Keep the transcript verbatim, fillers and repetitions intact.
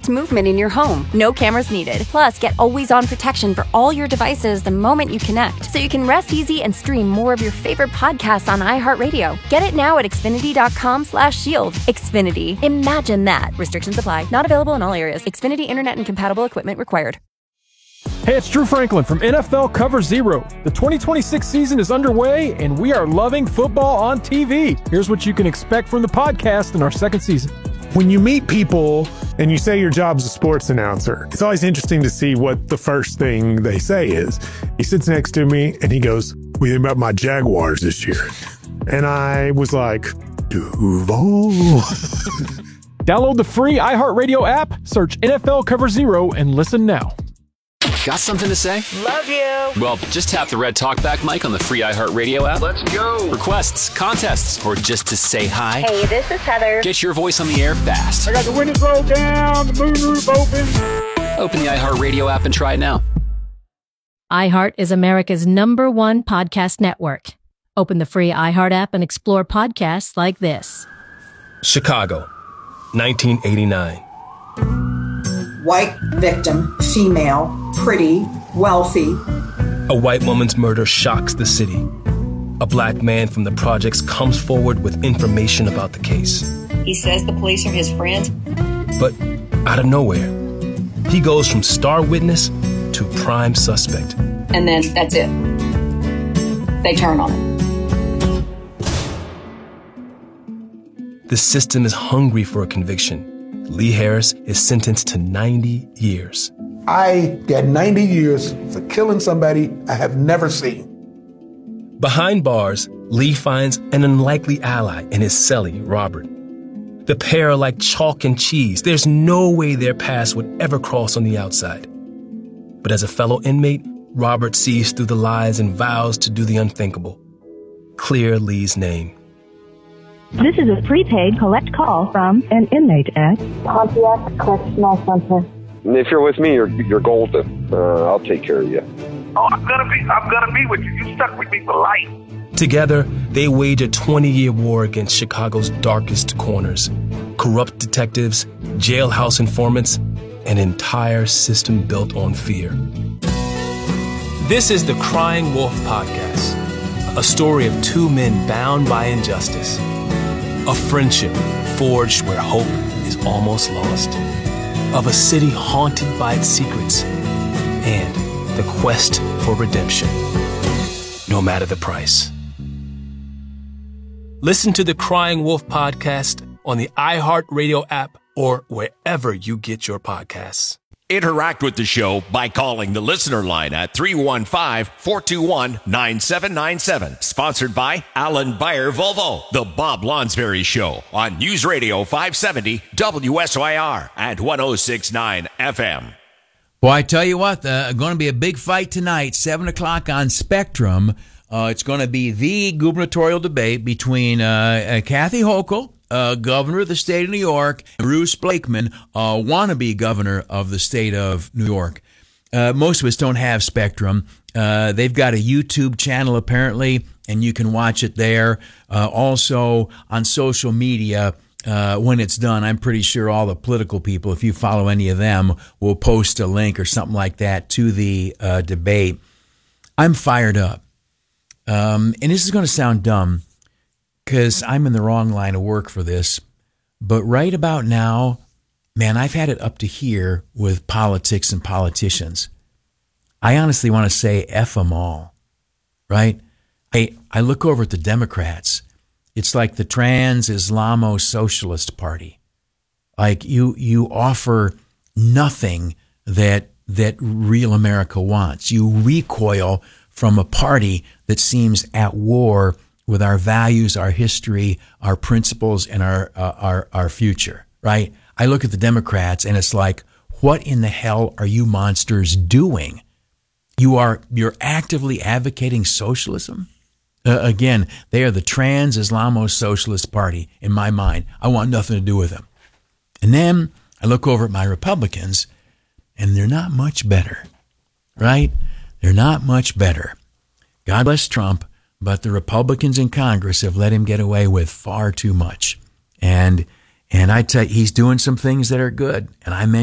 detect movement in your home. No cameras needed. Plus, get always-on protection for all your devices the moment you connect, so you can rest easy and stream more of your favorite podcasts on iHeartRadio. Get it now at Xfinity.com slash shield. Xfinity. Imagine that. Restrictions apply. Not available in all areas. Xfinity Internet and compatible equipment required. Hey, it's Drew Franklin from N F L Cover Zero. The twenty twenty-six season is underway, and we are loving football on T V. Here's what you can expect from the podcast in our second season. When you meet people and you say your job's a sports announcer, it's always interesting to see what the first thing they say is. He sits next to me and he goes, "What do you think about my Jaguars this year?" And I was like, Duval. Download the free iHeartRadio app, search N F L Cover Zero, and listen now. Got something to say? Love you. Well, just tap the red talkback mic on the free iHeartRadio app. Let's go. Requests, contests, or just to say hi. Hey, this is Heather. Get your voice on the air fast. I got the windows rolled down, the moonroof open. Open the iHeartRadio app and try it now. iHeart is America's number one podcast network. Open the free iHeart app and explore podcasts like this. Chicago, nineteen eighty-nine. White victim, female, pretty, wealthy. A white woman's murder shocks the city. A black man from the projects comes forward with information about the case. He says the police are his friends. But out of nowhere, he goes from star witness to prime suspect. And then that's it. They turn on him. The system is hungry for a conviction. Lee Harris is sentenced to ninety years. I got ninety years for killing somebody I have never seen. Behind bars, Lee finds an unlikely ally in his cellie, Robert. The pair are like chalk and cheese. There's no way their paths would ever cross on the outside. But as a fellow inmate, Robert sees through the lies and vows to do the unthinkable. Clear Lee's name. This is a prepaid collect call from an inmate at Pontiac Correctional Center. If you're with me, you're you're golden. Uh, I'll take care of you. Oh, I'm gonna be I'm gonna be with you. You stuck with me for life. Together, they wage a twenty-year war against Chicago's darkest corners. Corrupt detectives, jailhouse informants, an entire system built on fear. This is the Crying Wolf Podcast, a story of two men bound by injustice. A friendship forged where hope is almost lost. Of a city haunted by its secrets. And the quest for redemption, no matter the price. Listen to the Crying Wolf Podcast on the iHeartRadio app or wherever you get your podcasts. Interact with the show by calling the listener line at three one five, four two one, nine seven nine seven. Sponsored by Alan Bayer Volvo, The Bob Lonsberry Show on News Radio five seventy W S Y R and one oh six point nine F M. Well, I tell you what, uh, going to be a big fight tonight, seven o'clock on Spectrum. Uh, it's going to be the gubernatorial debate between uh, uh, Kathy Hochul, Uh, governor of the state of New York, and Bruce Blakeman, uh, wannabe governor of the state of New York. Uh, most of us don't have Spectrum. Uh, they've got a YouTube channel, apparently, and you can watch it there. Uh, also, on social media, uh, when it's done, I'm pretty sure all the political people, if you follow any of them, will post a link or something like that to the uh, debate. I'm fired up. Um, and this is going to sound dumb, because I'm in the wrong line of work for this. But right about now, man, I've had it up to here with politics and politicians. I honestly want to say F them all, right? I, I look over at the Democrats. It's like the Trans-Islamo-Socialist Party. Like you you offer nothing that that real America wants. You recoil from a party that seems at war with our values, our history, our principles, and our, uh, our our future, right? I look at the Democrats and it's like, what in the hell are you monsters doing? You are, you're actively advocating socialism? Uh, again, they are the Trans-Islamo-Socialist Party in my mind. I want nothing to do with them. And then I look over at my Republicans and they're not much better, right? They're not much better. God bless Trump. But the Republicans in Congress have let him get away with far too much. And and I tell you, he's doing some things that are good. And I mentioned